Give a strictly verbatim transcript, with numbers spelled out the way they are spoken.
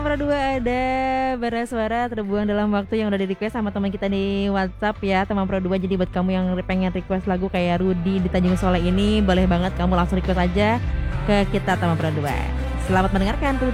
Pro dua ada bara suara terbuang dalam waktu yang udah di request sama teman kita di WhatsApp ya teman Pro dua. Jadi buat kamu yang pengen request lagu kayak Rudy di Tanjung Soleh ini boleh banget kamu langsung request aja ke kita teman Pro dua. Selamat mendengarkan tuh.